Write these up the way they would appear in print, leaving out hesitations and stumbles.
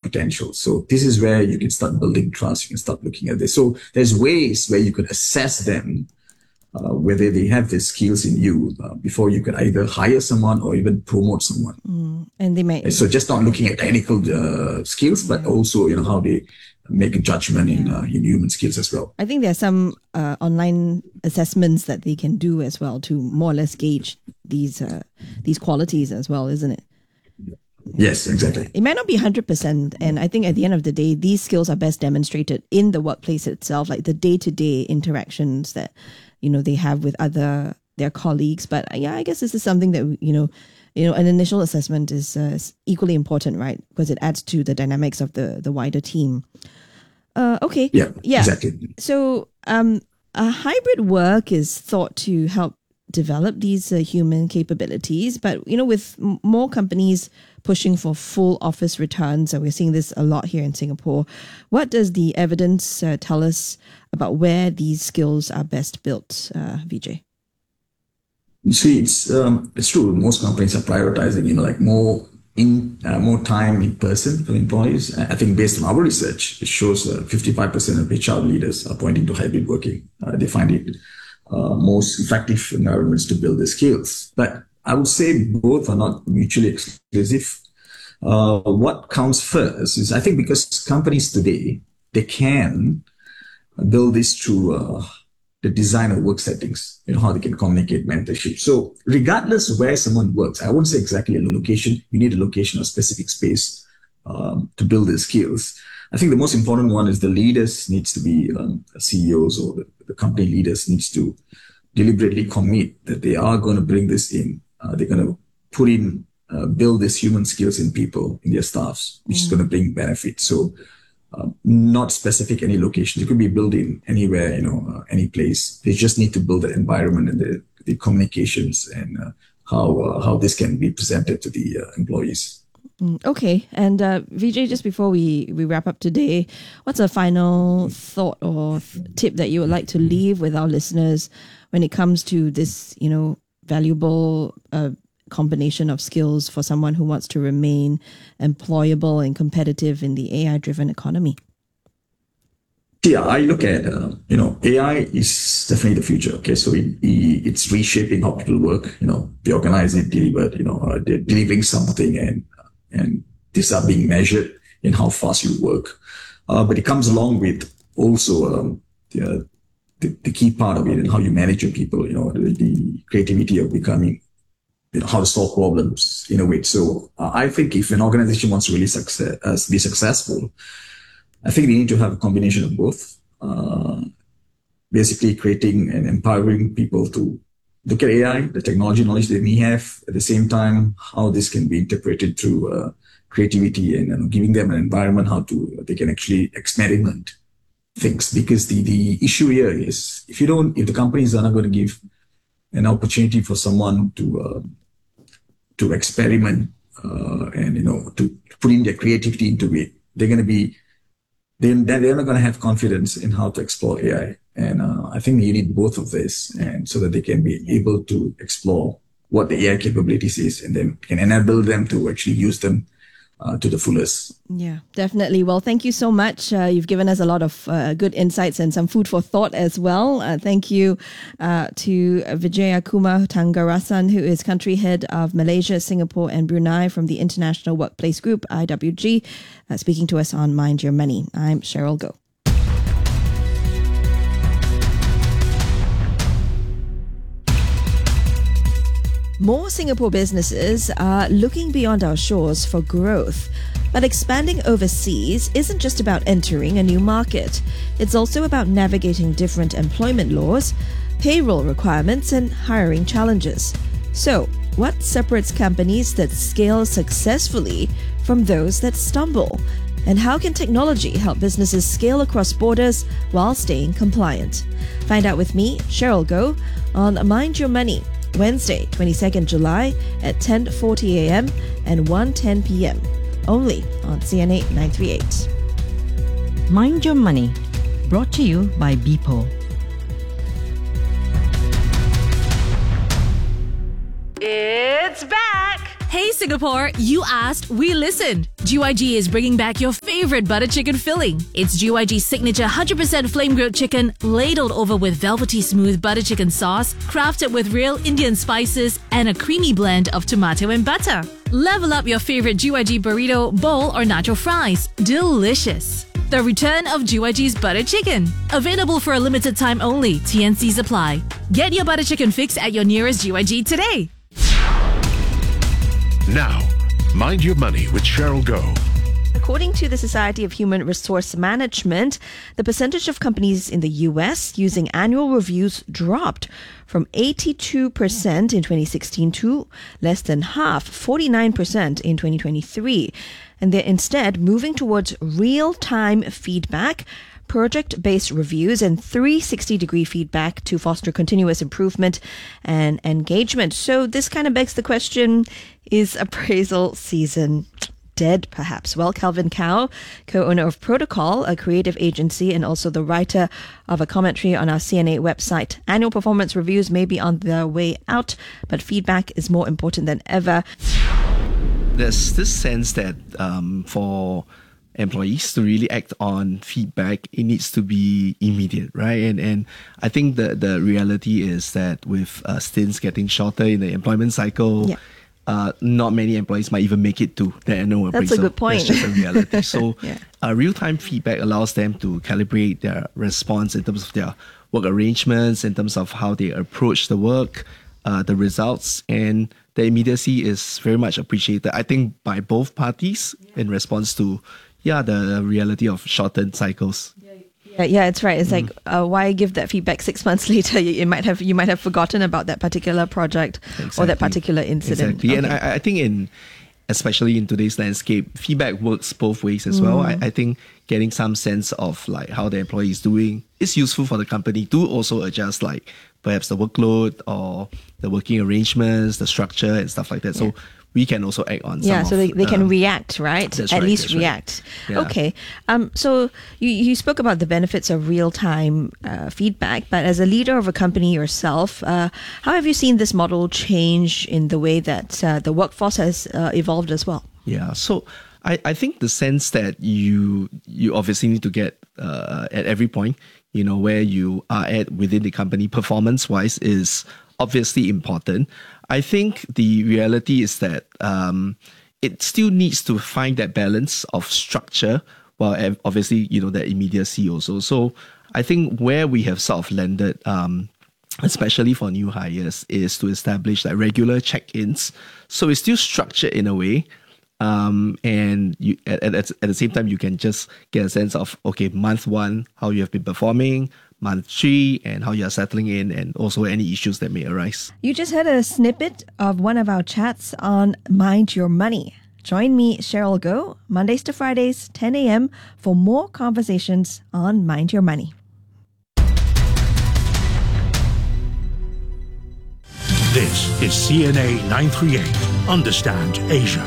potential. So this is where you can start building trust. You can start looking at this. So there's ways where you could assess them, whether they have the skills in you before you can either hire someone or even promote someone. And they may. So just not looking at technical skills, but also, how they make a judgment in human skills as well. I think there are some online assessments that they can do as well to more or less gauge these qualities as well, isn't it? Yes, exactly. It might not be 100%. And I think at the end of the day, these skills are best demonstrated in the workplace itself, like the day-to-day interactions that, they have with their colleagues. But yeah, I guess this is something that, an initial assessment is equally important, right? Because it adds to the dynamics of the wider team. Okay. Yeah, exactly. So a hybrid work is thought to help develop these human capabilities, but with more companies pushing for full office returns, and we're seeing this a lot here in Singapore, what does the evidence tell us about where these skills are best built, Vijay? You see, it's true. Most companies are prioritizing, more time in person for employees. I think based on our research, it shows 55% of HR leaders are pointing to hybrid working. They find it most effective environments to build their skills. But I would say both are not mutually exclusive. What counts first is, I think, because companies today, they can build this through the design of work settings, how they can communicate mentorship. So regardless of where someone works, I won't say exactly a location. You need a location or specific space to build their skills. I think the most important one is the leaders needs to be CEOs, or the company leaders needs to deliberately commit that they are going to bring this in. They're going to put in, build these human skills in people, in their staffs, which is going to bring benefit. So not specific any location. It could be built in anywhere, any place. They just need to build the environment and the communications and how this can be presented to the employees. Okay. And Vijay, just before we wrap up today, what's a final thought or tip that you would like to leave with our listeners when it comes to this, valuable combination of skills for someone who wants to remain employable and competitive in the AI-driven economy? Yeah, I look at, AI is definitely the future. Okay, so it's reshaping how people work. They organize it, deliver, they're delivering something, and these are being measured in how fast you work. But it comes along with also the key part of it and how you manage your people. The creativity of becoming, how to solve problems, innovate. So I think if an organization wants to really be successful, I think they need to have a combination of both. Basically creating and empowering people to look at AI, the technology knowledge they may have, at the same time, how this can be interpreted through creativity and giving them an environment, they can actually experiment things. Because the issue here is, if the companies are not going to give an opportunity for someone to experiment and to put in their creativity into it, they're not going to have confidence in how to explore AI. And I think you need both of this, and so that they can be able to explore what the AI capabilities is, and then can enable them to actually use them to the fullest. Yeah, definitely. Well, thank you so much. You've given us a lot of good insights and some food for thought as well. Thank you to Vijaya-Kumar Tangarasan, who is country head of Malaysia, Singapore and Brunei from the International Workplace Group, IWG, speaking to us on Mind Your Money. I'm Cheryl Goh. More Singapore businesses are looking beyond our shores for growth. But expanding overseas isn't just about entering a new market. It's also about navigating different employment laws, payroll requirements, and hiring challenges. So, what separates companies that scale successfully from those that stumble? And how can technology help businesses scale across borders while staying compliant? Find out with me, Cheryl Goh, on Mind Your Money, Wednesday, 22nd July at 10:40 a.m. and 1:10 p.m. only on CNA 938. Mind Your Money, brought to you by BPO. It's back! Hey Singapore, you asked, we listened. GYG is bringing back your favorite butter chicken filling. It's GYG's signature 100% flame grilled chicken, ladled over with velvety smooth butter chicken sauce, crafted with real Indian spices and a creamy blend of tomato and butter. Level up your favorite GYG burrito, bowl or nacho fries. Delicious. The return of GYG's butter chicken. Available for a limited time only. TNCs apply. Get your butter chicken fix at your nearest GYG today. Now, Mind Your Money with Cheryl Goh. According to the Society of Human Resource Management, the percentage of companies in the US using annual reviews dropped from 82% in 2016 to less than half, 49% in 2023. And they're instead moving towards real-time feedback, project-based reviews, and 360-degree feedback to foster continuous improvement and engagement. So this kind of begs the question, is appraisal season dead, perhaps? Well, Calvin Cow, co-owner of Protocol, a creative agency, and also the writer of a commentary on our CNA website. Annual performance reviews may be on their way out, but feedback is more important than ever. There's this sense that for employees to really act on feedback, it needs to be immediate, right? And I think the reality is that with stints getting shorter in the employment cycle, not many employees might even make it to the annual appraisal. That's a good point. That's just a reality. So Yeah. Real-time feedback allows them to calibrate their response in terms of their work arrangements, in terms of how they approach the work, the results, and the immediacy is very much appreciated, I think, by both parties in response to the reality of shortened cycles. Yeah, it's right. It's like, why give that feedback 6 months later? You might have forgotten about that particular project or that particular incident. Exactly. And I think especially in today's landscape, feedback works both ways as well. I think getting some sense of like how the employee is doing is useful for the company to also adjust like perhaps the workload or the working arrangements, the structure and stuff like that. So we can also act on some so they can react, right? At least react. Right. Yeah. Okay. So you spoke about the benefits of real-time feedback, but as a leader of a company yourself, how have you seen this model change in the way that the workforce has evolved as well? Yeah. So I think the sense that you obviously need to get at every point, where you are at within the company performance-wise is obviously important. I think the reality is that it still needs to find that balance of structure while obviously, that immediacy also. So I think where we have sort of landed, especially for new hires, is to establish like regular check-ins. So it's still structured in a way. And you, at the same time, you can just get a sense of, okay, month 1, how you have been performing, month 3, and how you're settling in, and also any issues that may arise. You just heard a snippet of one of our chats on Mind Your Money. Join me, Cheryl Goh, Mondays to Fridays, 10 a.m. for more conversations on Mind Your Money. This is CNA 938. Understand Asia.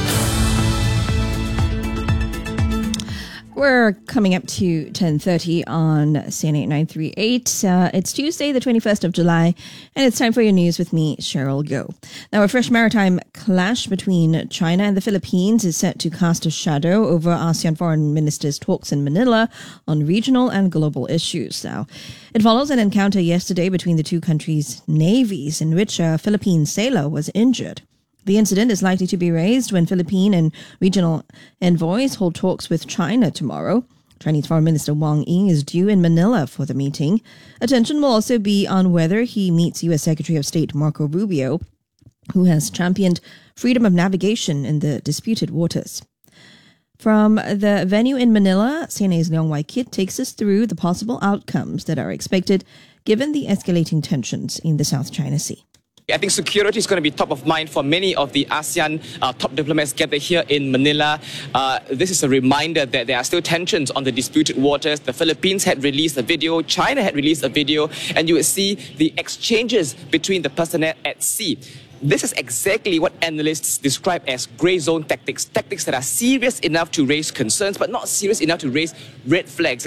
We're coming up to 10:30 on CNA 938. It's Tuesday, the 21st of July, and it's time for your news with me, Cheryl Goh. Now, a fresh maritime clash between China and the Philippines is set to cast a shadow over ASEAN foreign ministers' talks in Manila on regional and global issues. Now, it follows an encounter yesterday between the two countries' navies in which a Philippine sailor was injured. The incident is likely to be raised when Philippine and regional envoys hold talks with China tomorrow. Chinese Foreign Minister Wang Yi is due in Manila for the meeting. Attention will also be on whether he meets U.S. Secretary of State Marco Rubio, who has championed freedom of navigation in the disputed waters. From the venue in Manila, CNA's Leong Wai Kit takes us through the possible outcomes that are expected given the escalating tensions in the South China Sea. I think security is going to be top of mind for many of the ASEAN top diplomats gathered here in Manila. This is a reminder that there are still tensions on the disputed waters. The Philippines had released a video, China had released a video, and you would see the exchanges between the personnel at sea. This is exactly what analysts describe as grey zone tactics, tactics that are serious enough to raise concerns, but not serious enough to raise red flags. And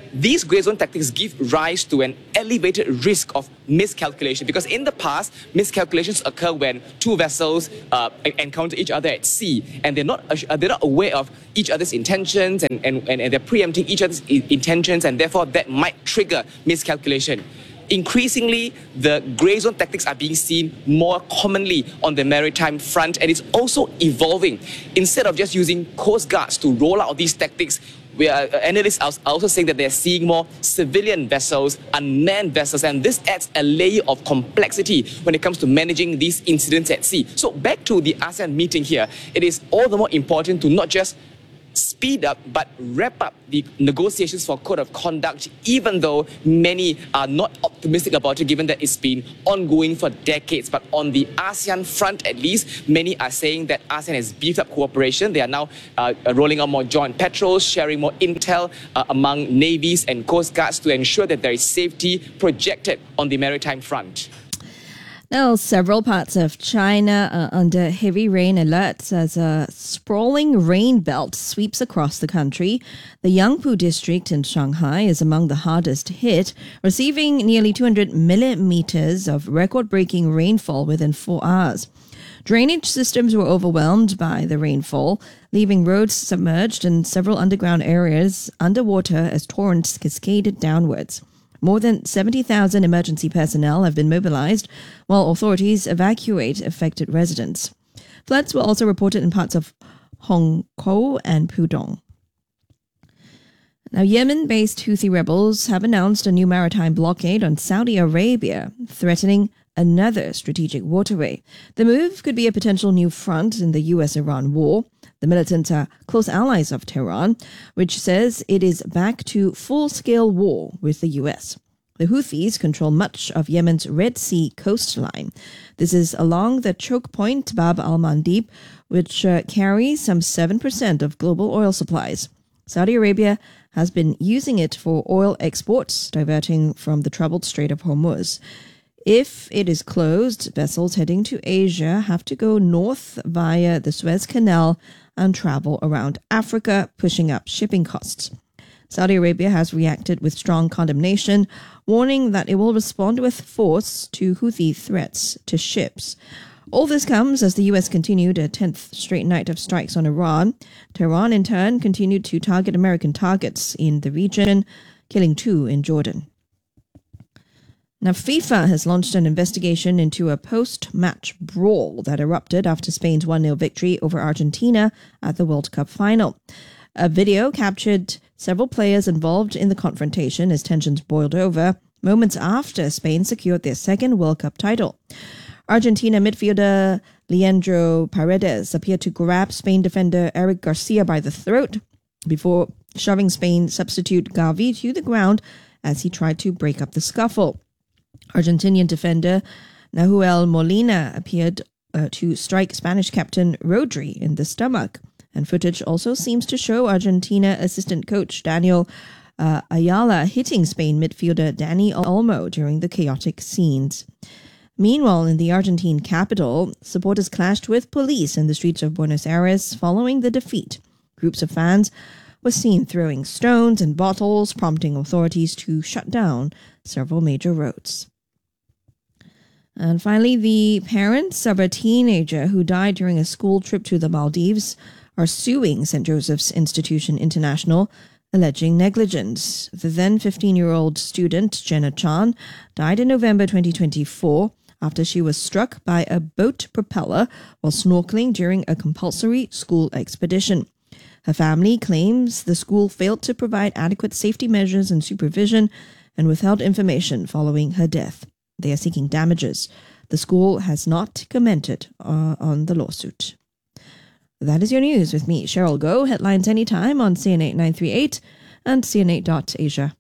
these grey zone tactics give rise to an elevated risk of miscalculation, because in the past, miscalculations occur when two vessels encounter each other at sea, and they're not aware of each other's intentions, and they're preempting each other's intentions, and therefore that might trigger miscalculation. Increasingly, the grey zone tactics are being seen more commonly on the maritime front, and it's also evolving. Instead of just using coast guards to roll out these tactics, analysts are also saying that they're seeing more civilian vessels, unmanned vessels, and this adds a layer of complexity when it comes to managing these incidents at sea. So back to the ASEAN meeting here, it is all the more important to not just speed up but wrap up the negotiations for code of conduct, even though many are not optimistic about it, given that it's been ongoing for decades. But on the ASEAN front, at least, many are saying that ASEAN has beefed up cooperation. They are now rolling out more joint patrols, sharing more intel among navies and coast guards to ensure that there is safety projected on the maritime front. Now, several parts of China are under heavy rain alerts as a sprawling rain belt sweeps across the country. The Yangpu district in Shanghai is among the hardest hit, receiving nearly 200 millimeters of record-breaking rainfall within 4 hours. Drainage systems were overwhelmed by the rainfall, leaving roads submerged and several underground areas underwater as torrents cascaded downwards. More than 70,000 emergency personnel have been mobilized, while authorities evacuate affected residents. Floods were also reported in parts of Hongkou and Pudong. Now, Yemen-based Houthi rebels have announced a new maritime blockade on Saudi Arabia, threatening another strategic waterway. The move could be a potential new front in the US-Iran war. The militants are close allies of Tehran, which says it is back to full-scale war with the US. The Houthis control much of Yemen's Red Sea coastline. This is along the choke point Bab al-Mandeb, which carries some 7% of global oil supplies. Saudi Arabia has been using it for oil exports, diverting from the troubled Strait of Hormuz. If it is closed, vessels heading to Asia have to go north via the Suez Canal and travel around Africa, pushing up shipping costs. Saudi Arabia has reacted with strong condemnation, warning that it will respond with force to Houthi threats to ships. All this comes as the U.S. continued a 10th straight night of strikes on Iran. Tehran, in turn, continued to target American targets in the region, killing 2 in Jordan. Now, FIFA has launched an investigation into a post-match brawl that erupted after Spain's 1-0 victory over Argentina at the World Cup final. A video captured several players involved in the confrontation as tensions boiled over, moments after Spain secured their second World Cup title. Argentina midfielder Leandro Paredes appeared to grab Spain defender Eric Garcia by the throat before shoving Spain substitute Gavi to the ground as he tried to break up the scuffle. Argentinian defender Nahuel Molina appeared to strike Spanish captain Rodri in the stomach. And footage also seems to show Argentina assistant coach Daniel Ayala hitting Spain midfielder Dani Olmo during the chaotic scenes. Meanwhile, in the Argentine capital, supporters clashed with police in the streets of Buenos Aires following the defeat. Groups of fans were seen throwing stones and bottles, prompting authorities to shut down several major roads. And finally, the parents of a teenager who died during a school trip to the Maldives are suing St. Joseph's Institution International, alleging negligence. The then 15-year-old student, Jenna Chan, died in November 2024 after she was struck by a boat propeller while snorkeling during a compulsory school expedition. Her family claims the school failed to provide adequate safety measures and supervision and withheld information following her death. They are seeking damages. The school has not commented on the lawsuit. That is your news with me, Cheryl Goh. Headlines anytime on CN8 938 and CN8.Asia.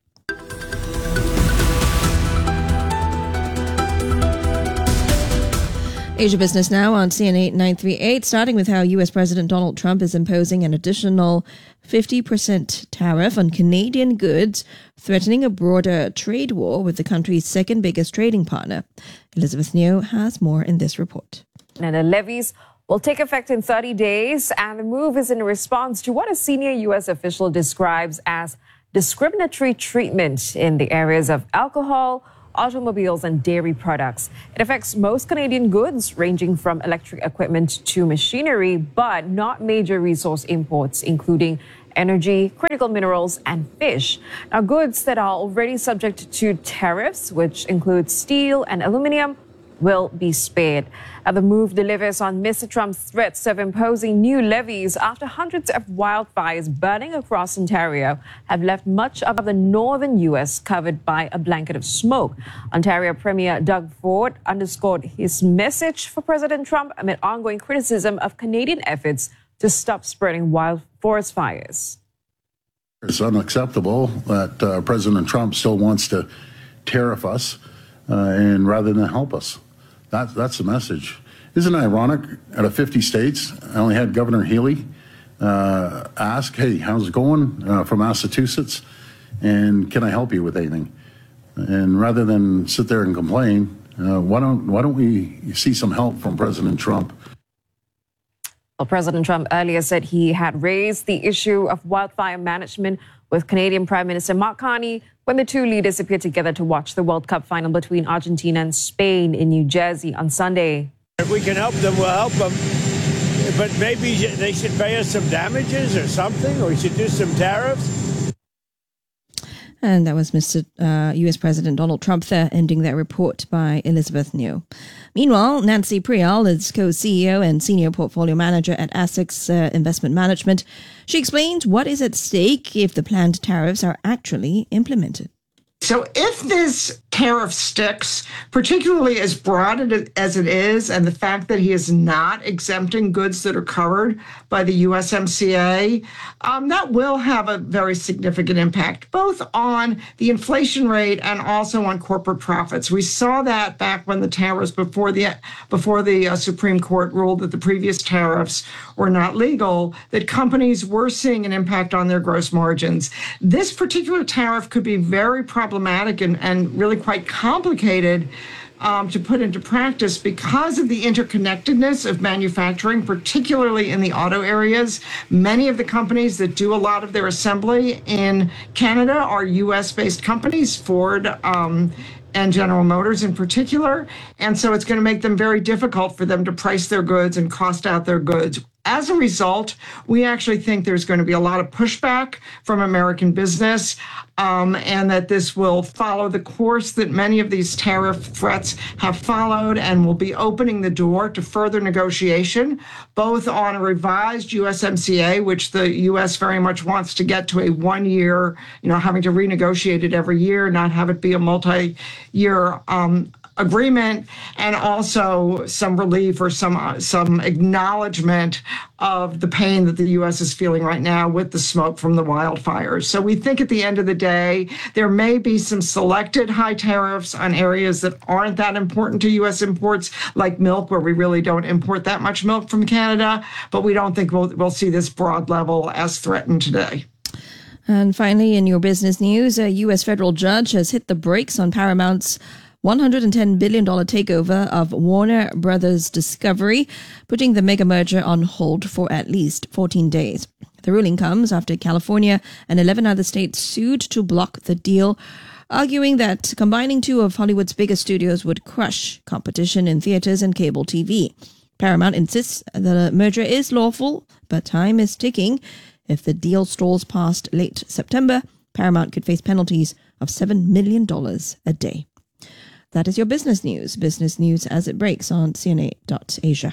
Asia Business Now on CN8 938, starting with how U.S. President Donald Trump is imposing an additional 50% tariff on Canadian goods, threatening a broader trade war with the country's second biggest trading partner. Elizabeth Neo has more in this report. And the levies will take effect in 30 days, and the move is in response to what a senior U.S. official describes as discriminatory treatment in the areas of alcohol, automobiles, and dairy products. It affects most Canadian goods, ranging from electric equipment to machinery, but not major resource imports, including energy, critical minerals, and fish. Now, goods that are already subject to tariffs, which include steel and aluminum, will be spared. The move delivers on Mr. Trump's threats of imposing new levies after hundreds of wildfires burning across Ontario have left much of the northern U.S. covered by a blanket of smoke. Ontario Premier Doug Ford underscored his message for President Trump amid ongoing criticism of Canadian efforts to stop spreading wild forest fires. It's unacceptable that President Trump still wants to tariff us and rather than help us. That's the message. Isn't it ironic? Out of 50 states, I only had Governor Healy ask, hey, how's it going from Massachusetts? And can I help you with anything? And rather than sit there and complain, why don't we see some help from President Trump? Well, President Trump earlier said he had raised the issue of wildfire management with Canadian Prime Minister Mark Carney when the two leaders appeared together to watch the World Cup final between Argentina and Spain in New Jersey on Sunday. If we can help them, we'll help them. But maybe they should pay us some damages or something, or we should do some tariffs. And that was Mr. US President Donald Trump there, ending that report by Elizabeth New. Meanwhile, Nancy Prial is co-CEO and senior portfolio manager at Essex Investment Management. She explained what is at stake if the planned tariffs are actually implemented. So if this tariff sticks, particularly as broad as it is, and the fact that he is not exempting goods that are covered by the USMCA, that will have a very significant impact, both on the inflation rate and also on corporate profits. We saw that back when the tariffs, before the Supreme Court ruled that the previous tariffs were not legal, that companies were seeing an impact on their gross margins. This particular tariff could be very problematic and really quite complicated to put into practice because of the interconnectedness of manufacturing, particularly in the auto areas. Many of the companies that do a lot of their assembly in Canada are U.S.-based companies, Ford and General Motors in particular. And so it's going to make them very difficult for them to price their goods and cost out their goods. As a result, we actually think there's going to be a lot of pushback from American business, and that this will follow the course that many of these tariff threats have followed, and will be opening the door to further negotiation, both on a revised USMCA, which the U.S. very much wants to get to a 1 year, having to renegotiate it every year, not have it be a multi-year agreement, and also some relief or some acknowledgement of the pain that the U.S. is feeling right now with the smoke from the wildfires. So we think at the end of the day, there may be some selected high tariffs on areas that aren't that important to U.S. imports, like milk, where we really don't import that much milk from Canada, but we don't think we'll see this broad level as threatened today. And finally, in your business news, a U.S. federal judge has hit the brakes on Paramount's $110 billion takeover of Warner Brothers Discovery, putting the mega merger on hold for at least 14 days. The ruling comes after California and 11 other states sued to block the deal, arguing that combining two of Hollywood's biggest studios would crush competition in theaters and cable TV. Paramount insists the merger is lawful, but time is ticking. If the deal stalls past late September, Paramount could face penalties of $7 million a day. That is your business news as it breaks on CNA.Asia.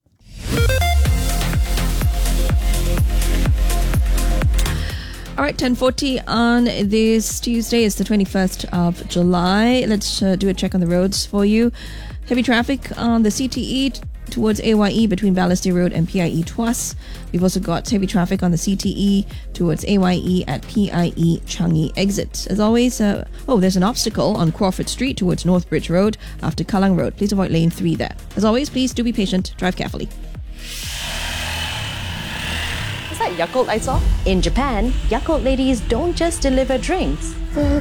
All right, 10:40 on this Tuesday. It's the 21st of July. Let's do a check on the roads for you. Heavy traffic on the CTE towards AYE between Balestier Road and PIE Tuas. We've also got heavy traffic on the CTE towards AYE at PIE Changi exit. As always, there's an obstacle on Crawford Street towards Northbridge Road after Kallang Road. Please avoid lane 3 there. As always, please do be patient. Drive carefully. Is that Yakult I saw? In Japan, Yakult ladies don't just deliver drinks.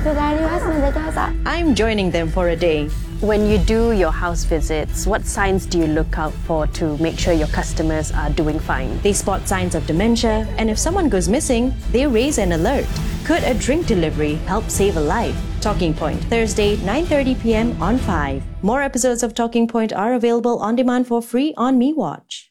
I'm joining them for a day. When you do your house visits, what signs do you look out for to make sure your customers are doing fine? They spot signs of dementia, and if someone goes missing, they raise an alert. Could a drink delivery help save a life? Talking Point, Thursday, 9:30 p.m. on 5. More episodes of Talking Point are available on demand for free on MeWatch.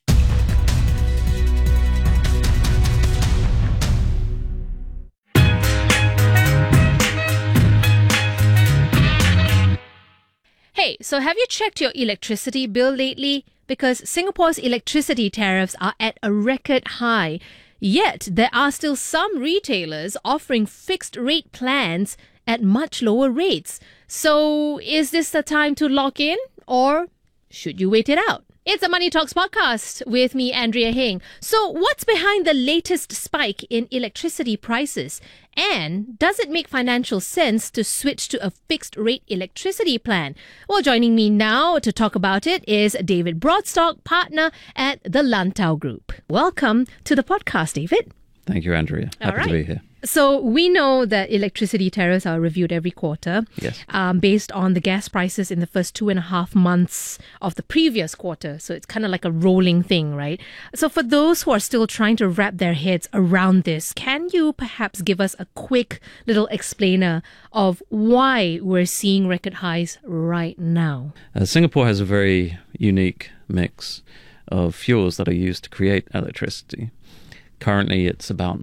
Hey, so have you checked your electricity bill lately? Because Singapore's electricity tariffs are at a record high. Yet, there are still some retailers offering fixed rate plans at much lower rates. So, is this the time to lock in, or should you wait it out? It's a Money Talks podcast with me, Andrea Heng. So, what's behind the latest spike in electricity prices? And does it make financial sense to switch to a fixed rate electricity plan? Well, joining me now to talk about it is David Broadstock, partner at the Lantau Group. Welcome to the podcast, David. Thank you, Andrea. Happy to be here. So we know that electricity tariffs are reviewed every quarter, yes, based on the gas prices in the first 2.5 months of the previous quarter. So it's kind of like a rolling thing, right? So for those who are still trying to wrap their heads around this, can you perhaps give us a quick little explainer of why we're seeing record highs right now? Singapore has a very unique mix of fuels that are used to create electricity. Currently, it's about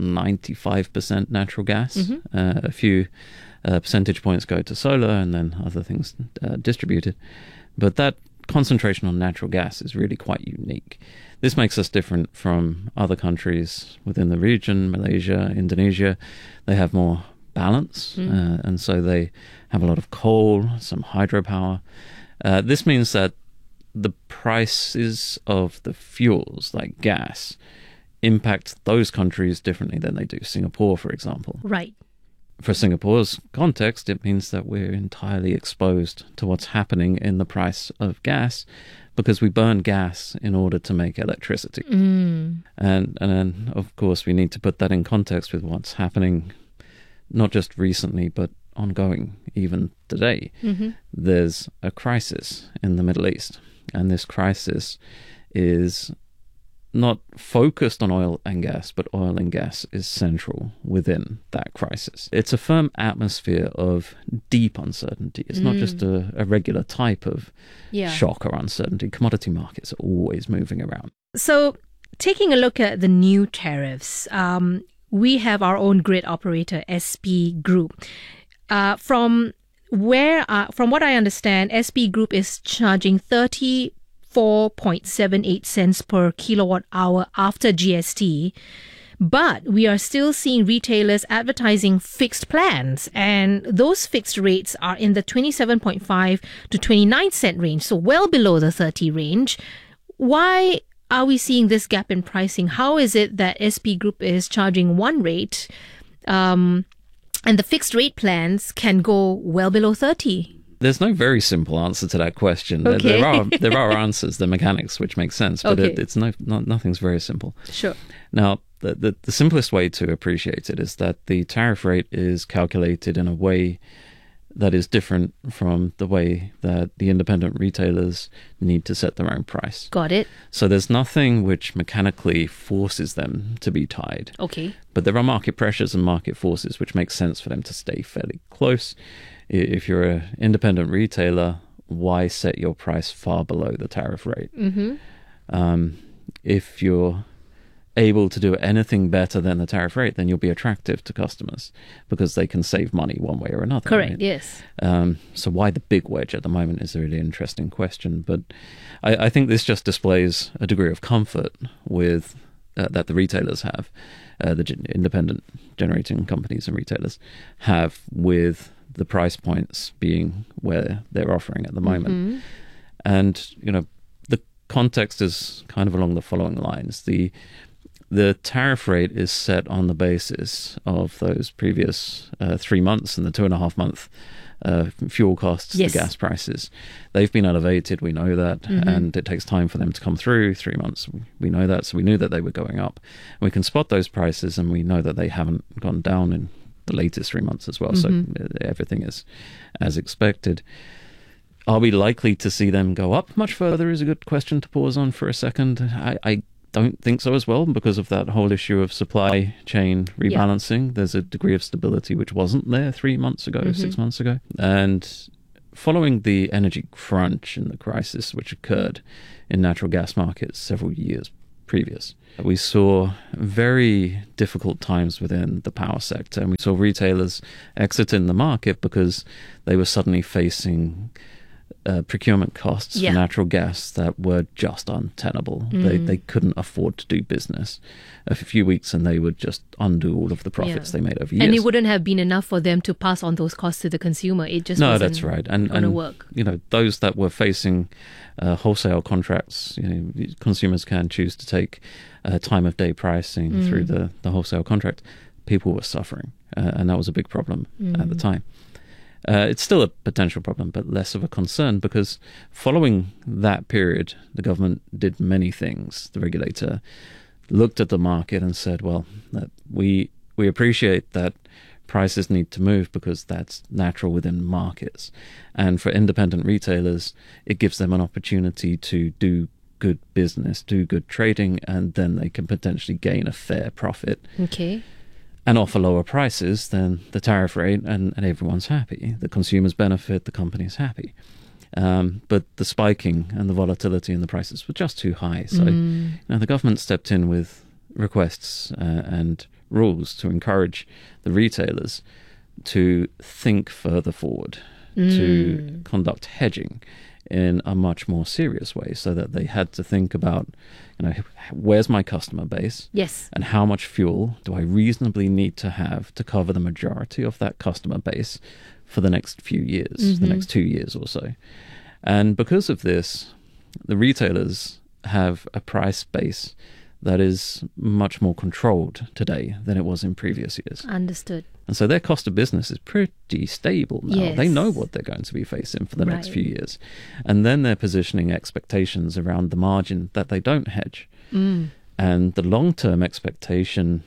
95% natural gas. Mm-hmm. A few percentage points go to solar and then other things distributed. But that concentration on natural gas is really quite unique. This makes us different from other countries within the region, Malaysia, Indonesia. They have more balance, and so they have a lot of coal, some hydropower. This means that the prices of the fuels, like gas, impact those countries differently than they do Singapore, for example. Right. For Singapore's context, it means that we're entirely exposed to what's happening in the price of gas because we burn gas in order to make electricity. And then, of course, we need to put that in context with what's happening, not just recently, but ongoing even today. There's a crisis in the Middle East, and this crisis is not focused on oil and gas, but oil and gas is central within that crisis. It's a firm atmosphere of deep uncertainty. It's not just a regular type of shock or uncertainty. Commodity markets are always moving around. So, taking a look at the new tariffs, we have our own grid operator, SP Group. From what I understand, SP Group is charging 34.78 cents per kilowatt hour after GST, but we are still seeing retailers advertising fixed plans, and those fixed rates are in the 27.5 to 29 cent range, so well below the 30 range. Why are we seeing this gap in pricing? How is it that SP Group is charging one rate, and the fixed rate plans can go well below 30? There's no very simple answer to that question. Okay. There are answers, the mechanics, which make sense, but Okay. it's nothing's very simple. Sure. Now, the simplest way to appreciate it is that the tariff rate is calculated in a way that is different from the way that the independent retailers need to set their own price. Got it. So there's nothing which mechanically forces them to be tied. Okay. But there are market pressures and market forces which make sense for them to stay fairly close. If you're an independent retailer, why set your price far below the tariff rate? If you're able to do anything better than the tariff rate, then you'll be attractive to customers because they can save money one way or another. Correct, right? yes. So why the big wedge at the moment is a really interesting question. But I think this just displays a degree of comfort with that the retailers have, the independent generating companies and retailers have with the price points being where they're offering at the moment. And, the context is kind of along the following lines. The tariff rate is set on the basis of those previous 3 months and the 2.5 month fuel costs, Yes. the gas prices. They've been elevated, we know that, and it takes time for them to come through. 3 months, we know that, so we knew that they were going up. We can spot those prices, and we know that they haven't gone down in the latest 3 months as well, so everything is as expected. Are we likely to see them go up much further is a good question to pause on for a second. I don't think so as well because of that whole issue of supply chain rebalancing. There's a degree of stability which wasn't there 3 months ago, 6 months ago. And following the energy crunch and the crisis which occurred in natural gas markets several years previous, we saw very difficult times within the power sector, and we saw retailers exiting the market because they were suddenly facing procurement costs for natural gas that were just untenable. They couldn't afford to do business. A few weeks and they would just undo all of the profits they made over years. And it wouldn't have been enough for them to pass on those costs to the consumer. It just wasn't that's right. And work. Those that were facing wholesale contracts, consumers can choose to take time of day pricing through the wholesale contract. People were suffering, and that was a big problem at the time. It's still a potential problem, but less of a concern, because following that period, the government did many things. The regulator looked at the market and said, well, that we appreciate that prices need to move because that's natural within markets. And for independent retailers, it gives them an opportunity to do good business, do good trading, and then they can potentially gain a fair profit. Okay. And offer lower prices than the tariff rate, and everyone's happy. The consumers benefit, the company's happy. But the spiking and the volatility in the prices were just too high. So the government stepped in with requests and rules to encourage the retailers to think further forward, to conduct hedging in a much more serious way, so that they had to think about, where's my customer base? Yes. And how much fuel do I reasonably need to have to cover the majority of that customer base for the next few years, the next 2 years or so? And because of this, the retailers have a price base that is much more controlled today than it was in previous years. Understood. And so their cost of business is pretty stable now. Yes. They know what they're going to be facing for the next few years. And then they're positioning expectations around the margin that they don't hedge. And the long-term expectation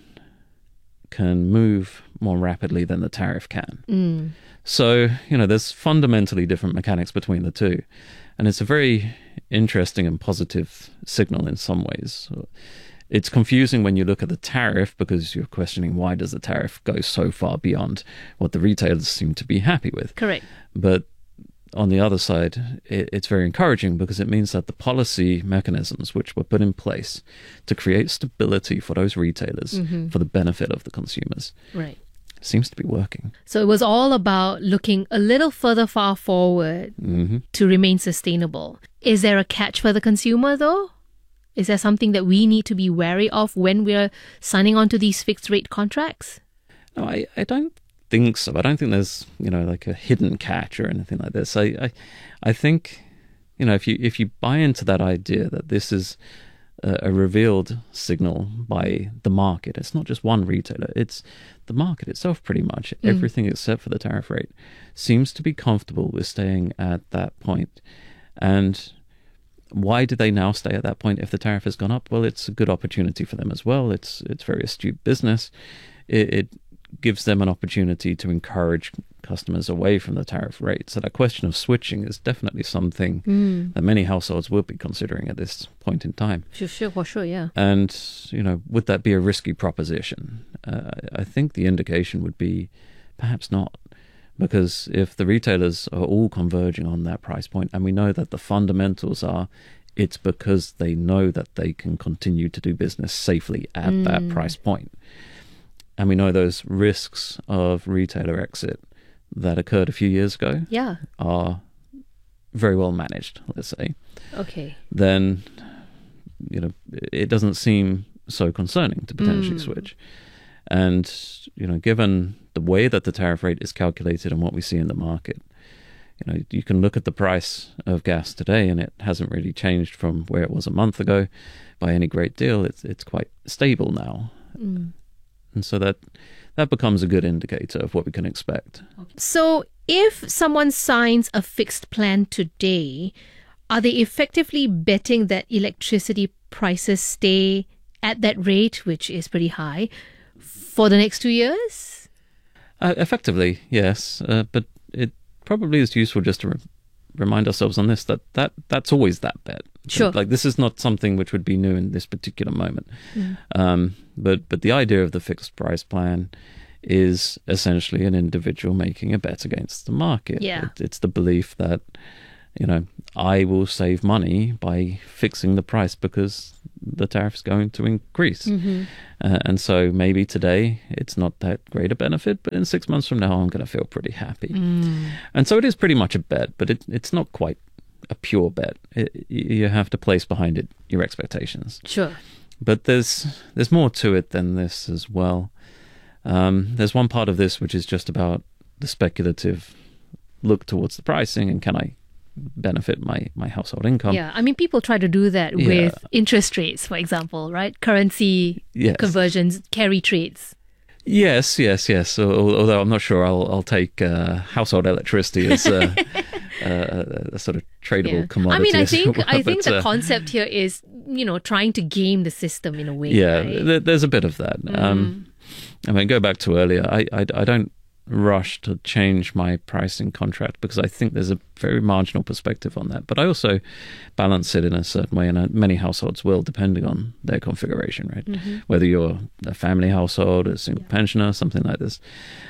can move more rapidly than the tariff can. So, there's fundamentally different mechanics between the two. And it's a very interesting and positive signal in some ways. It's confusing when you look at the tariff, because you're questioning, why does the tariff go so far beyond what the retailers seem to be happy with? Correct. But on the other side, it's very encouraging, because it means that the policy mechanisms which were put in place to create stability for those retailers for the benefit of the consumers seems to be working. So it was all about looking a little far forward to remain sustainable. Is there a catch for the consumer, though? Is there something that we need to be wary of when we're signing on to these fixed rate contracts? No, I don't think so. I don't think there's, like a hidden catch or anything like this. I think, if you buy into that idea that this is a revealed signal by the market, it's not just one retailer, it's the market itself pretty much. Everything except for the tariff rate seems to be comfortable with staying at that point. And why do they now stay at that point if the tariff has gone up? Well, it's a good opportunity for them as well. It's very astute business. It gives them an opportunity to encourage customers away from the tariff rate. So that question of switching is definitely something that many households will be considering at this point in time. For sure, yeah. And, would that be a risky proposition? I think the indication would be perhaps not. Because if the retailers are all converging on that price point, and we know that the fundamentals are, it's because they know that they can continue to do business safely at that price point. And we know those risks of retailer exit that occurred a few years ago are very well managed, let's say. Okay. Then, it doesn't seem so concerning to potentially switch. And, given the way that the tariff rate is calculated and what we see in the market, you can look at the price of gas today and it hasn't really changed from where it was a month ago by any great deal. It's quite stable now. And so that becomes a good indicator of what we can expect. So if someone signs a fixed plan today, are they effectively betting that electricity prices stay at that rate, which is pretty high, for the next 2 years? Effectively, yes. But it probably is useful just to remind ourselves on this, that's always that bet. Sure. Like this is not something which would be new in this particular moment. But the idea of the fixed price plan is essentially an individual making a bet against the market. Yeah. It's the belief that, I will save money by fixing the price because the tariff is going to increase. And so maybe today it's not that great a benefit, but in 6 months from now, I'm going to feel pretty happy. And so it is pretty much a bet, but it's not quite a pure bet. You have to place behind it your expectations. Sure. But there's more to it than this as well. There's one part of this which is just about the speculative look towards the pricing and can I benefit my household income. Yeah, I mean, people try to do that with interest rates, for example, right? Currency conversions, carry trades. Yes. Although I'm not sure I'll take household electricity as a sort of tradable commodity. I mean, I well, think the concept here is, trying to game the system in a way. Yeah, right? there's a bit of that. I mean, go back to earlier. I don't rush to change my pricing contract because I think there's a very marginal perspective on that. But I also balance it in a certain way, and many households will, depending on their configuration, right? Whether you're a family household, a single pensioner, something like this.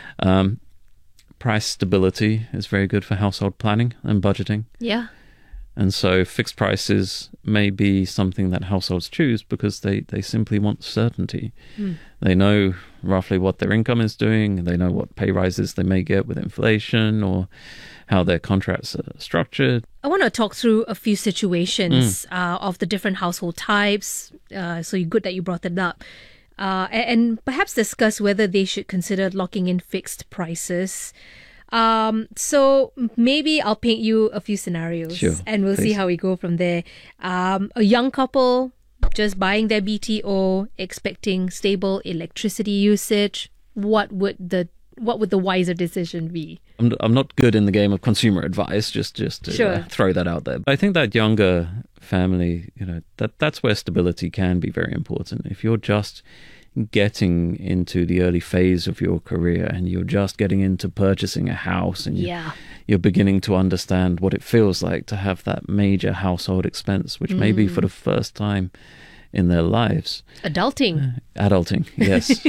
Price stability is very good for household planning and budgeting. Yeah. And so fixed prices may be something that households choose because they simply want certainty. They know roughly what their income is doing. They know what pay rises they may get with inflation or how their contracts are structured. I want to talk through a few situations of the different household types. So good that you brought that up. And perhaps discuss whether they should consider locking in fixed prices. So maybe I'll paint you a few scenarios and we'll see how we go from there. A young couple just buying their BTO, expecting stable electricity usage. What would the wiser decision be? I'm not good in the game of consumer advice, just to throw that out there. But I think that younger family, that's where stability can be very important. If you're just getting into the early phase of your career and you're just getting into purchasing a house and you're beginning to understand what it feels like to have that major household expense, which may be for the first time in their lives. Adulting, yes.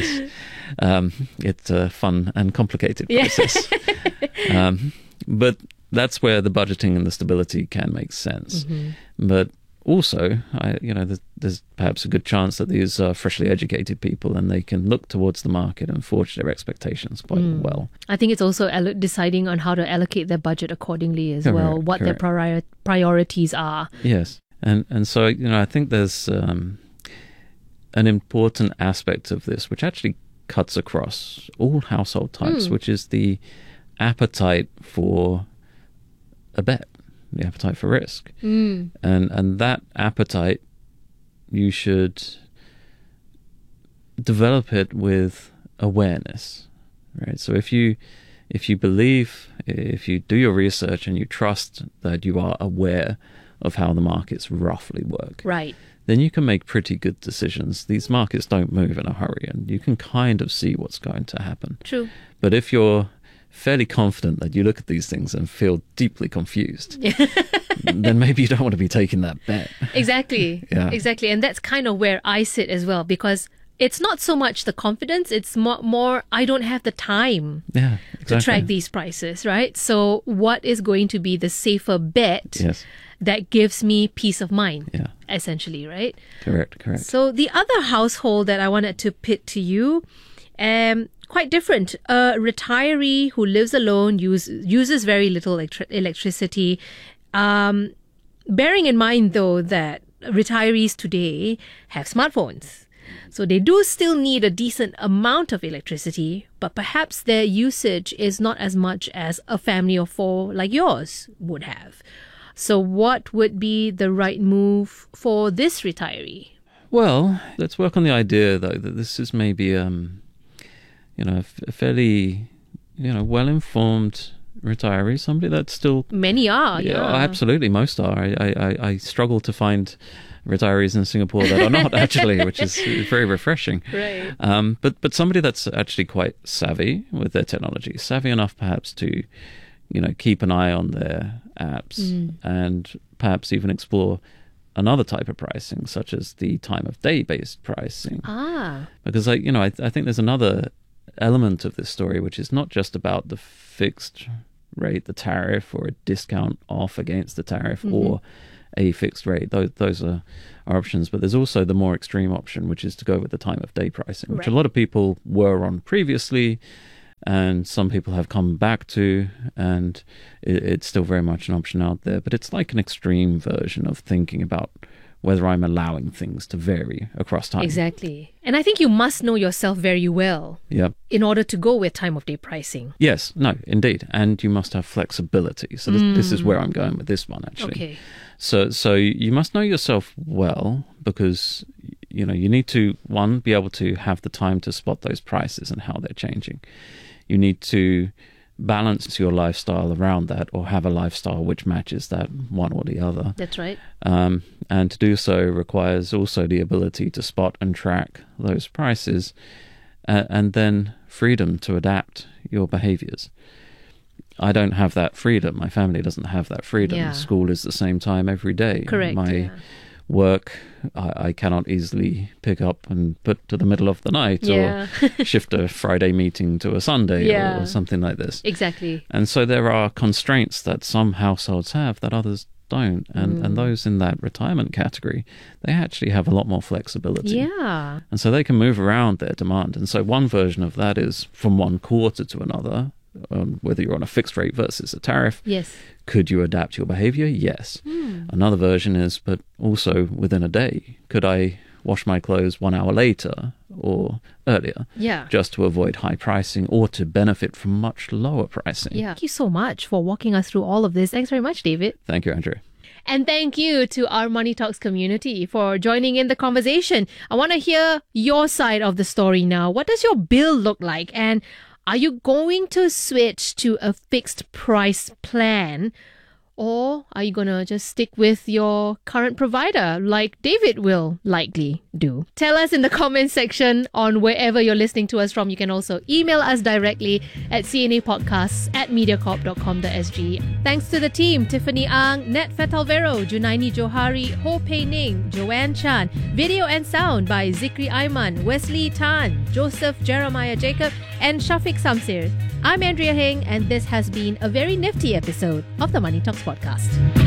It's a fun and complicated process. But that's where the budgeting and the stability can make sense. But also, there's perhaps a good chance that these are freshly educated people and they can look towards the market and forge their expectations quite well. I think it's also deciding on how to allocate their budget accordingly as well, what their priorities are. Yes. And so, I think there's an important aspect of this which actually cuts across all household types, which is the appetite for a bet. The appetite for risk. And that appetite, you should develop it with awareness, right? So if you believe, if you do your research and you trust that you are aware of how the markets roughly work, right, then you can make pretty good decisions. These markets don't move in a hurry and you can kind of see what's going to happen. True. But if you're fairly confident that you look at these things and feel deeply confused, then maybe you don't want to be taking that bet. Exactly. Exactly. And that's kind of where I sit as well, because it's not so much the confidence, it's more I don't have the time to track these prices, right? So what is going to be the safer bet that gives me peace of mind, essentially, right? Correct. So the other household that I wanted to pit to you, quite different. A retiree who lives alone, uses very little electricity. Bearing in mind, though, that retirees today have smartphones. So they do still need a decent amount of electricity, but perhaps their usage is not as much as a family of four like yours would have. So what would be the right move for this retiree? Well, let's work on the idea, though, that this is maybe a fairly, well-informed retiree, somebody that's still... Many are, absolutely, most are. I struggle to find retirees in Singapore that are not, actually, which is very refreshing. Right. But somebody that's actually quite savvy with their technology, savvy enough perhaps to, keep an eye on their apps and perhaps even explore another type of pricing, such as the time of day based pricing. Because I think there's another element of this story, which is not just about the fixed rate, the tariff, or a discount off against the tariff, or a fixed rate. Those are options, but there's also the more extreme option, which is to go with the time of day pricing, which a lot of people were on previously, and some people have come back to, and it's still very much an option out there. But it's like an extreme version of thinking about whether I'm allowing things to vary across time. Exactly. And I think you must know yourself very well in order to go with time of day pricing. Yes, no, indeed. And you must have flexibility. So this is where I'm going with this one, actually. Okay. So you must know yourself well, because you need to, one, be able to have the time to spot those prices and how they're changing. You need to balance your lifestyle around that, or have a lifestyle which matches that, one or the other. That's right. And to do so requires also the ability to spot and track those prices, and then freedom to adapt your behaviors. I don't have that freedom. My family doesn't have that freedom. Yeah. School is the same time every day. Correct. My work, I cannot easily pick up and put to the middle of the night, or shift a Friday meeting to a Sunday, or something like this. Exactly. And so there are constraints that some households have that others don't. And those in that retirement category, they actually have a lot more flexibility. Yeah. And so they can move around their demand. And so one version of that is from one quarter to another, whether you're on a fixed rate versus a tariff. Yes. Could you adapt your behavior? Yes. Another version is, but also within a day, could I wash my clothes 1 hour later or earlier? Yeah. Just to avoid high pricing, or to benefit from much lower pricing. Yeah. Thank you so much for walking us through all of this. Thanks very much, David. Thank you, Andrew. And thank you to our Money Talks community for joining in the conversation. I want to hear your side of the story now. What does your bill look like? And are you going to switch to a fixed price plan? Or are you going to just stick with your current provider like David will likely do? Tell us in the comments section on wherever you're listening to us from. You can also email us directly at cnapodcasts@mediacorp.com.sg. Thanks to the team, Tiffany Ang, Net Fetalvero, Junaini Johari, Ho Pei Ning, Joanne Chan. Video and sound by Zikri Aiman, Wesley Tan, Joseph Jeremiah Jacob, and Shafiq Samsir. I'm Andrea Heng, and this has been a very nifty episode of the Money Talks podcast.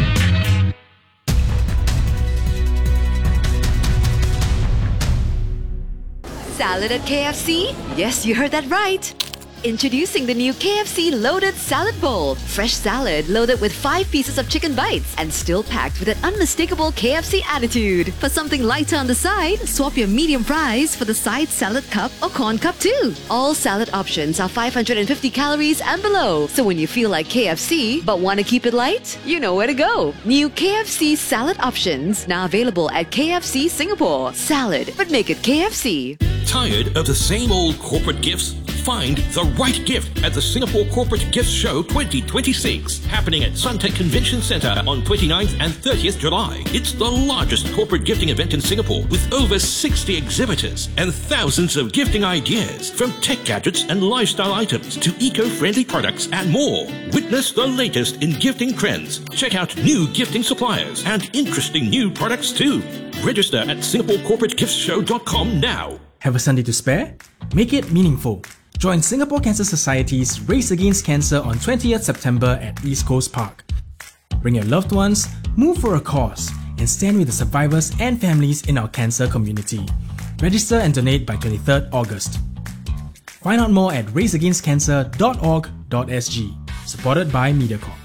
Salad at KFC? Yes, you heard that right. Introducing the new KFC Loaded Salad Bowl. Fresh salad loaded with 5 pieces of chicken bites and still packed with an unmistakable KFC attitude. For something lighter on the side, swap your medium fries for the side salad cup or corn cup too. All salad options are 550 calories and below. So when you feel like KFC but want to keep it light, you know where to go. New KFC salad options now available at KFC Singapore. Salad, but make it KFC. Tired of the same old corporate gifts? Find the right gift at the Singapore Corporate Gift Show 2026, happening at Suntec Convention Centre on 29th and 30th July. It's the largest corporate gifting event in Singapore, with over 60 exhibitors and thousands of gifting ideas, from tech gadgets and lifestyle items to eco-friendly products and more. Witness the latest in gifting trends. Check out new gifting suppliers and interesting new products too. Register at SingaporeCorporateGiftsShow.com now. Have a Sunday to spare? Make it meaningful. Join Singapore Cancer Society's Race Against Cancer on 20th September at East Coast Park. Bring your loved ones, move for a cause, and stand with the survivors and families in our cancer community. Register and donate by 23rd August. Find out more at raceagainstcancer.org.sg. Supported by MediaCorp.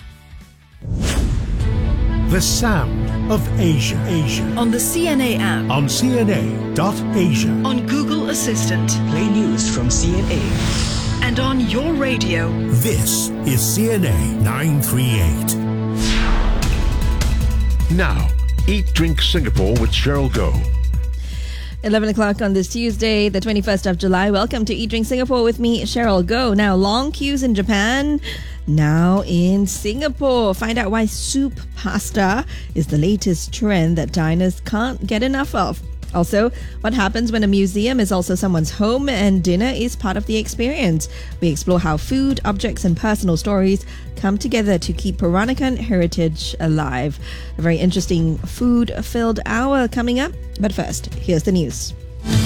The sound of Asia. On the CNA app. On CNA.Asia. On Google Assistant. Play news from CNA. And on your radio. This is CNA 938. Now, Eat Drink Singapore with Cheryl Goh. 11 o'clock on this Tuesday, the 21st of July. Welcome to Eat Drink Singapore with me, Cheryl Goh. Now, long queues in Japan, now in Singapore. Find out why soup pasta is the latest trend that diners can't get enough of. Also, what happens when a museum is also someone's home and dinner is part of the experience? We explore how food, objects, and personal stories come together to keep Peranakan heritage alive. A very interesting food-filled hour coming up. But first, here's the news.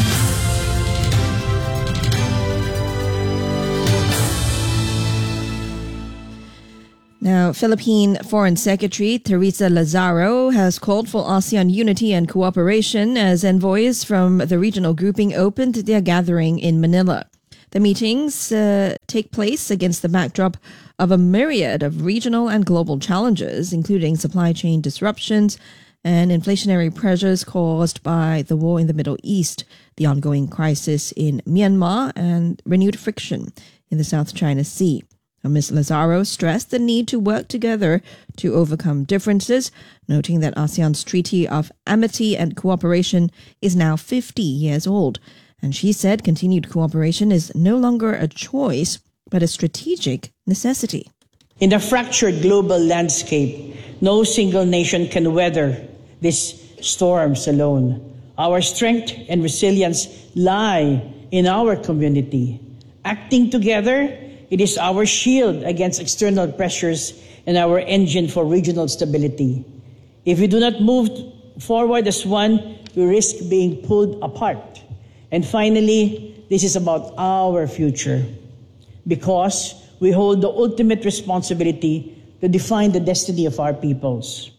Now, Philippine Foreign Secretary Teresa Lazaro has called for ASEAN unity and cooperation as envoys from the regional grouping opened their gathering in Manila. The meetings take place against the backdrop of a myriad of regional and global challenges, including supply chain disruptions and inflationary pressures caused by the war in the Middle East, the ongoing crisis in Myanmar, and renewed friction in the South China Sea. Ms. Lazaro stressed the need to work together to overcome differences, noting that ASEAN's Treaty of Amity and Cooperation is now 50 years old. And she said continued cooperation is no longer a choice, but a strategic necessity. In a fractured global landscape, no single nation can weather these storms alone. Our strength and resilience lie in our community. Acting together, it is our shield against external pressures and our engine for regional stability. If we do not move forward as one, we risk being pulled apart. And finally, this is about our future, because we hold the ultimate responsibility to define the destiny of our peoples.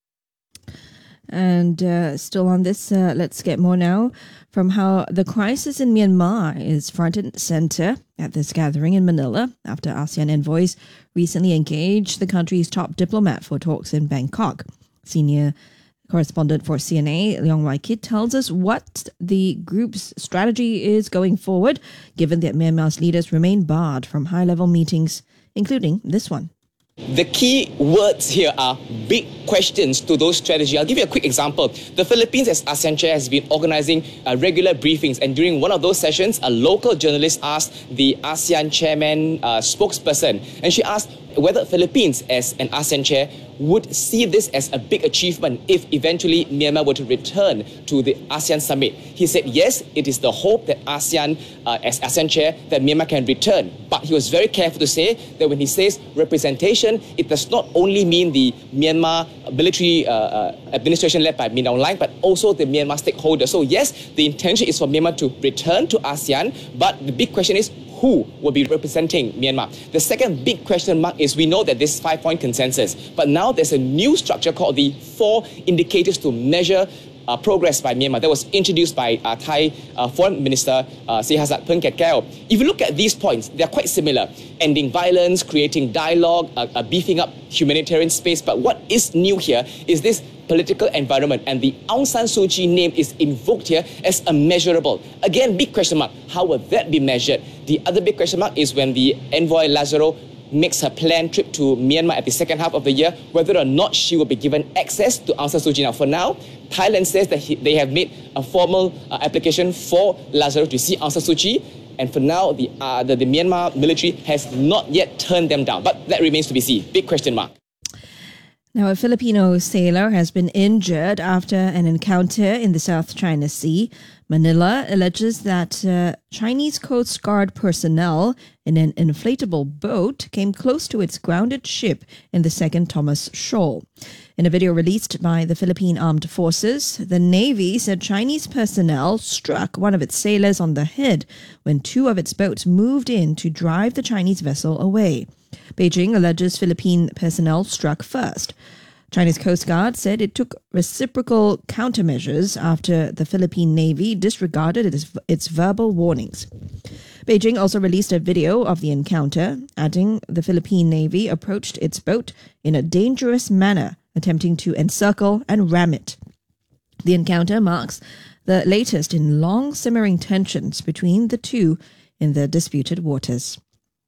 And still on this, let's get more now from how the crisis in Myanmar is front and center at this gathering in Manila after ASEAN envoys recently engaged the country's top diplomat for talks in Bangkok. Senior correspondent for CNA, Leong Wai Kit, tells us what the group's strategy is going forward, given that Myanmar's leaders remain barred from high-level meetings, including this one. The key words here are big questions to those strategies. I'll give you a quick example. The Philippines, as ASEAN chair, has been organizing regular briefings, and during one of those sessions, a local journalist asked the ASEAN chairman spokesperson, and she asked whether Philippines, as an ASEAN chair, would see this as a big achievement if eventually Myanmar were to return to the ASEAN summit. He said, yes, it is the hope that ASEAN, as ASEAN chair, that Myanmar can return. But he was very careful to say that when he says representation, it does not only mean the Myanmar military administration led by Min Aung Hlaing, but also the Myanmar stakeholders. So yes, the intention is for Myanmar to return to ASEAN, but the big question is, who will be representing Myanmar? The second big question mark is, we know that this 5-point consensus, but now there's a new structure called the 4 indicators to measure progress by Myanmar that was introduced by Thai Foreign Minister Sihasat Phongketkaew. If you look at these points, they're quite similar. Ending violence, creating dialogue, beefing up humanitarian space. But what is new here is this political environment, and the Aung San Suu Kyi name is invoked here as a measurable. Again, big question mark. How will that be measured? The other big question mark is when the envoy Lazaro makes her planned trip to Myanmar at the second half of the year, whether or not she will be given access to Aung San Suu Kyi. Now, for now, Thailand says that they have made a formal application for Lazaro to see Aung San Suu Kyi, and for now, the Myanmar military has not yet turned them down. But that remains to be seen. Big question mark. Now, a Filipino sailor has been injured after an encounter in the South China Sea. Manila alleges that Chinese Coast Guard personnel in an inflatable boat came close to its grounded ship in the Second Thomas Shoal. In a video released by the Philippine Armed Forces, the Navy said Chinese personnel struck one of its sailors on the head when 2 of its boats moved in to drive the Chinese vessel away. Beijing alleges Philippine personnel struck first. Chinese Coast Guard said it took reciprocal countermeasures after the Philippine Navy disregarded its verbal warnings. Beijing also released a video of the encounter, adding the Philippine Navy approached its boat in a dangerous manner, attempting to encircle and ram it. The encounter marks the latest in long simmering tensions between the two in the disputed waters.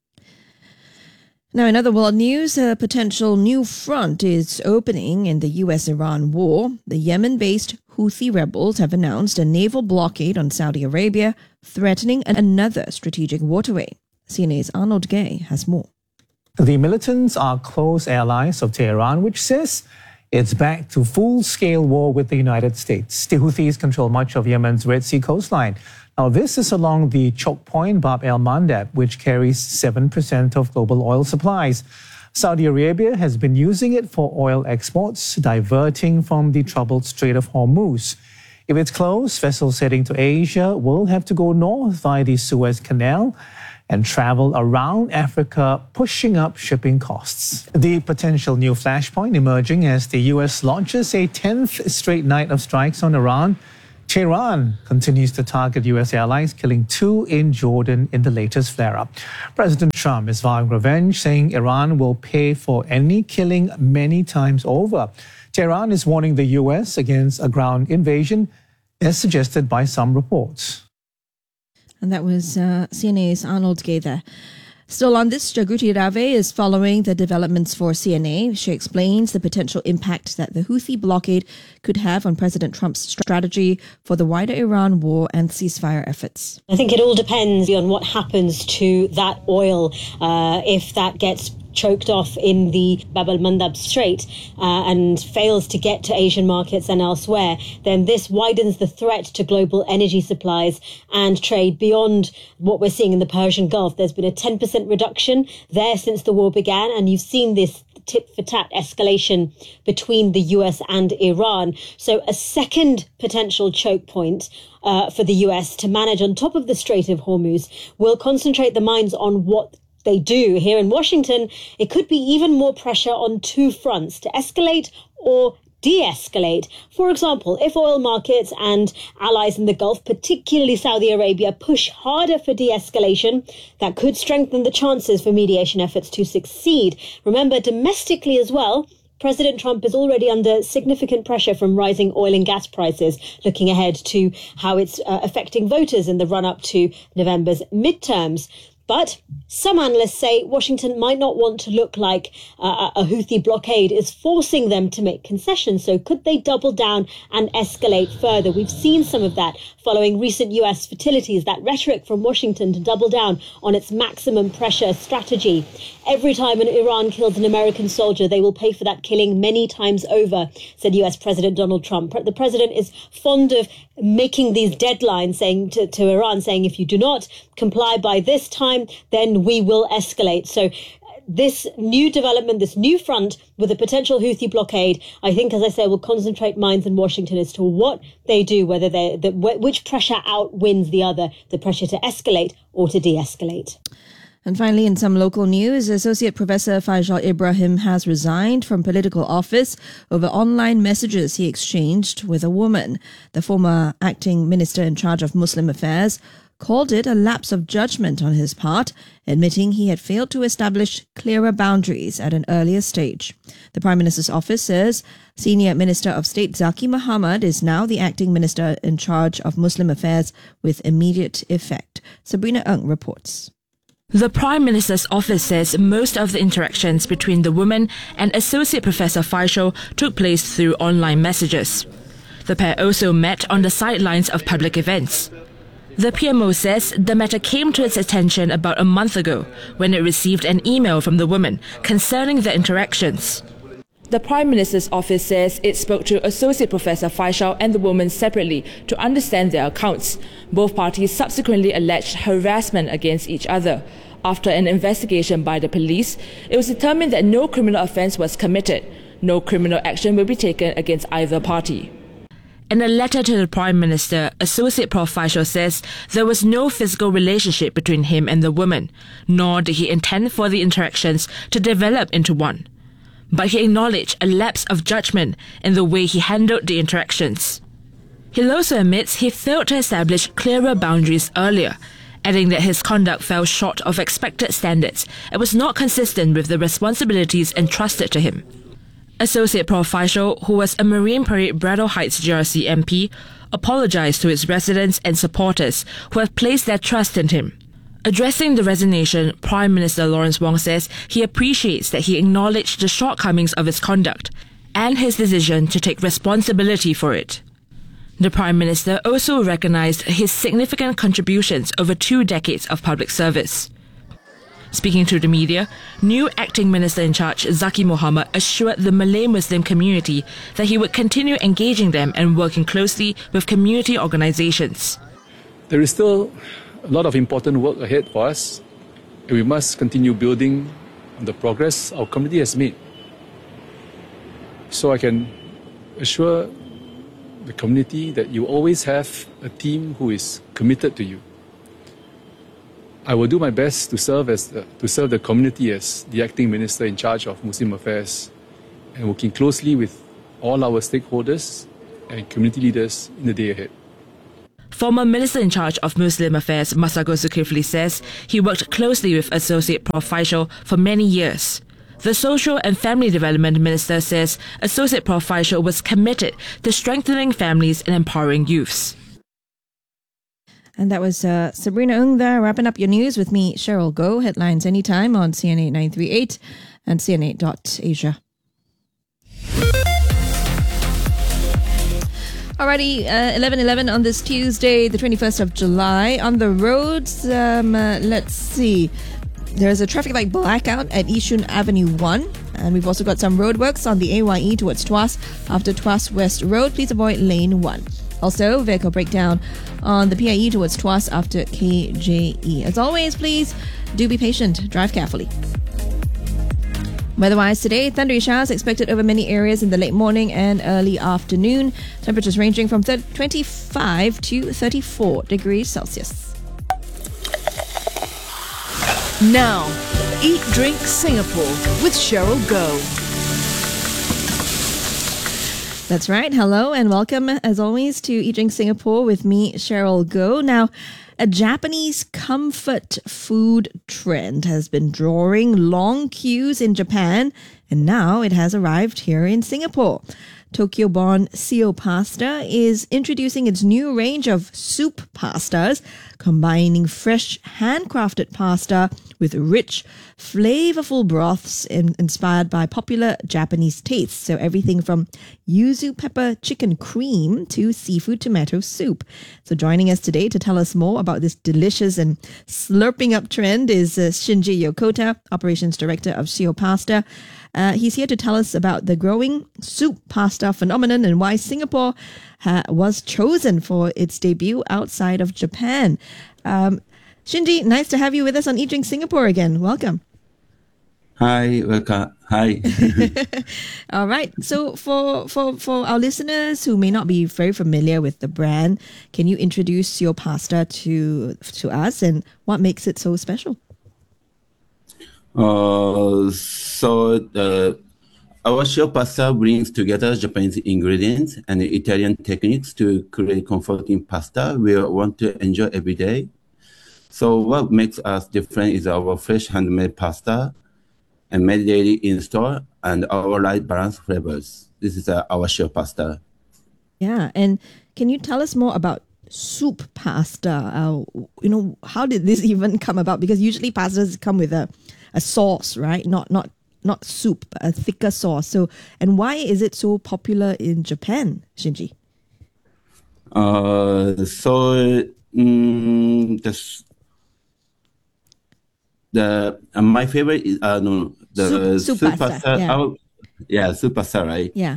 Now, in other world news, a potential new front is opening in the US-Iran war. The Yemen-based Houthi rebels have announced a naval blockade on Saudi Arabia, threatening another strategic waterway. CNA's Arnold Gay has more. The militants are close allies of Tehran, which says It's back to full-scale war with the United States. The Houthis control much of Yemen's Red Sea coastline. Now, this is along the choke point Bab el-Mandeb, which carries 7% of global oil supplies. Saudi Arabia has been using it for oil exports, diverting from the troubled Strait of Hormuz. If it's closed, vessels heading to Asia will have to go north via the Suez Canal and travel around Africa, pushing up shipping costs. The potential new flashpoint emerging as the US launches a 10th straight night of strikes on Iran. Tehran continues to target US allies, killing 2 in Jordan in the latest flare-up. President Trump is vowing revenge, saying Iran will pay for any killing many times over. Tehran is warning the US against a ground invasion, as suggested by some reports. And that was CNA's Arnold Gay there. Still on this, Jagriti Rave is following the developments for CNA. She explains the potential impact that the Houthi blockade could have on President Trump's strategy for the wider Iran war and ceasefire efforts. I think it all depends on what happens to that oil, if that gets choked off in the Bab el-Mandeb Strait and fails to get to Asian markets and elsewhere, then this widens the threat to global energy supplies and trade beyond what we're seeing in the Persian Gulf. There's been a 10% reduction there since the war began, and you've seen this tit-for-tat escalation between the US and Iran. So a second potential choke point for the US to manage on top of the Strait of Hormuz will concentrate the minds on what they do. Here in Washington, it could be even more pressure on 2 fronts to escalate or de-escalate. For example, if oil markets and allies in the Gulf, particularly Saudi Arabia, push harder for de-escalation, that could strengthen the chances for mediation efforts to succeed. Remember, domestically as well, President Trump is already under significant pressure from rising oil and gas prices, looking ahead to how it's affecting voters in the run-up to November's midterms. But some analysts say Washington might not want to look like a Houthi blockade is forcing them to make concessions. So could they double down and escalate further? We've seen some of that following recent US fatalities, that rhetoric from Washington to double down on its maximum pressure strategy. Every time Iran kills an American soldier, they will pay for that killing many times over, said US President Donald Trump. The president is fond of making these deadlines, saying to Iran, saying, if you do not comply by this time, then we will escalate. So this new development, this new front with a potential Houthi blockade, I think, as I say, will concentrate minds in Washington as to what they do, whether which pressure outwins the other, the pressure to escalate or to de-escalate. And finally, in some local news, Associate Professor Faisal Ibrahim has resigned from political office over online messages he exchanged with a woman. The former acting minister in charge of Muslim affairs called it a lapse of judgment on his part, admitting he had failed to establish clearer boundaries at an earlier stage. The Prime Minister's office says Senior Minister of State Zaki Muhammad is now the acting minister in charge of Muslim affairs with immediate effect. Sabrina Ng reports. The Prime Minister's office says most of the interactions between the woman and Associate Professor Faisal took place through online messages. The pair also met on the sidelines of public events. The PMO says the matter came to its attention about a month ago when it received an email from the woman concerning the interactions. The Prime Minister's office says it spoke to Associate Professor Faisal and the woman separately to understand their accounts. Both parties subsequently alleged harassment against each other. After an investigation by the police, it was determined that no criminal offence was committed. No criminal action will be taken against either party. In a letter to the Prime Minister, Associate Prof Faisal says there was no physical relationship between him and the woman, nor did he intend for the interactions to develop into one. But he acknowledged a lapse of judgment in the way he handled the interactions. He also admits he failed to establish clearer boundaries earlier, adding that his conduct fell short of expected standards and was not consistent with the responsibilities entrusted to him. Associate Prof Faisal, who was a Marine Parade Braddock Heights GRC MP, apologized to his residents and supporters who have placed their trust in him. Addressing the resignation, Prime Minister Lawrence Wong says he appreciates that he acknowledged the shortcomings of his conduct and his decision to take responsibility for it. The Prime Minister also recognized his significant contributions over 2 decades of public service. Speaking to the media, new acting minister in charge Zaki Mohamad assured the Malay Muslim community that he would continue engaging them and working closely with community organizations. There is still a lot of important work ahead for us, and we must continue building on the progress our community has made. So I can assure the community that you always have a team who is committed to you. I will do my best to serve the community as the acting minister in charge of Muslim affairs and working closely with all our stakeholders and community leaders in the day ahead. Former Minister in charge of Muslim Affairs Masagos Zulkifli says he worked closely with Associate Prof. Faisal for many years. The Social and Family Development Minister says Associate Prof. Faisal was committed to strengthening families and empowering youths. And that was Sabrina Ng there, wrapping up your news with me, Cheryl Goh. Headlines anytime on CNA 938 and CNA.Asia. Alrighty, 11:11 on this Tuesday, the 21st of July. On the roads, let's see. There's a traffic light blackout at Yishun Avenue 1. And we've also got some roadworks on the AYE towards Tuas after Tuas West Road. Please avoid lane 1. Also, vehicle breakdown on the PIE towards Tuas after KJE. As always, please do be patient. Drive carefully. Weather-wise today, thundery showers expected over many areas in the late morning and early afternoon. Temperatures ranging from 25 to 34 degrees Celsius. Now, Eat Drink Singapore with Cheryl Goh. That's right. Hello and welcome, as always, to Eat Drink Singapore with me, Cheryl Goh. Now, a Japanese comfort food trend has been drawing long queues in Japan, and now it has arrived here in Singapore. Tokyo-born Sio Pasta is introducing its new range of soup pastas, combining fresh handcrafted pasta with rich, flavorful broths inspired by popular Japanese tastes. So everything from yuzu pepper chicken cream to seafood tomato soup. So joining us today to tell us more about this delicious and slurping up trend is Shinji Yokota, Operations Director of Sio Pasta. He's here to tell us about the growing soup pasta phenomenon and why Singapore was chosen for its debut outside of Japan. Shinji, nice to have you with us on Eat Drink Singapore again. Welcome. Hi, welcome. Hi. All right. So for our listeners who may not be very familiar with the brand, can you introduce your pasta to us and what makes it so special? Our Sio Pasta brings together Japanese ingredients and Italian techniques to create comforting pasta we want to enjoy every day. So what makes us different is our fresh handmade pasta and made daily in store and our light balanced flavors. This is our Sio Pasta. Yeah, and can you tell us more about soup pasta? How did this even come about? Because usually pastas come with a sauce, right? Not soup, but a thicker sauce. So, and why is it so popular in Japan, Shinji? My favorite is the soup pasta. Yeah. Soup pasta, right? Yeah.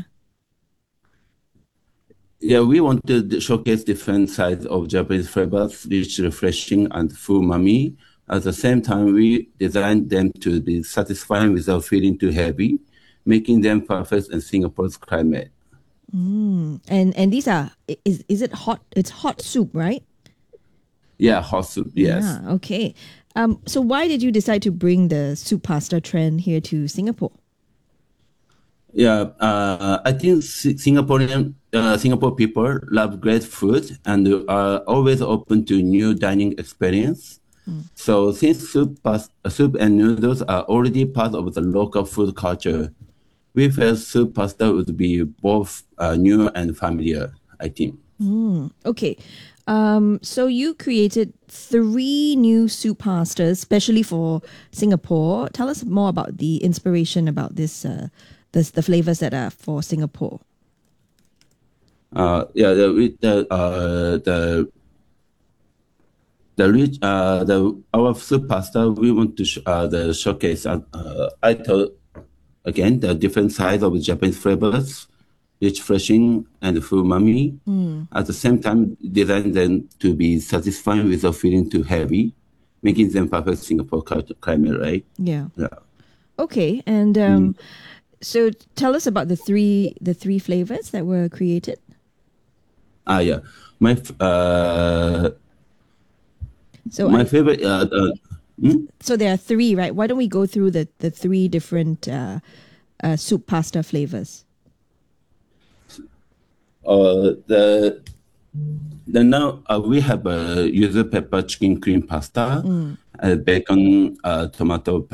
Yeah, we want to showcase different sides of Japanese flavors, rich, refreshing, and full umami. At the same time, we designed them to be satisfying without feeling too heavy, making them perfect in Singapore's climate. And these are, is it hot? It's hot soup, right? Yeah, hot soup, yes. Yeah, okay. So why did you decide to bring the soup pasta trend here to Singapore? Yeah, I think Singapore people love great food and are always open to new dining experience. So since soup and noodles are already part of the local food culture, we felt soup pasta would be both new and familiar, I think. Okay. So you created 3 new soup pastas, especially for Singapore. Tell us more about the inspiration about this, the flavors that are for Singapore. our soup pasta, we want to showcase. I told again the different sides of Japanese flavors, rich, refreshing, and full umami. At the same time, design them to be satisfying without feeling too heavy, making them perfect Singapore climate, right? Yeah. Okay, and so tell us about the three flavors that were created. Yeah. My favorite. So there are three, right? Why don't we go through the three different soup pasta flavors? Now we have yuzu pepper chicken cream pasta, bacon, tomato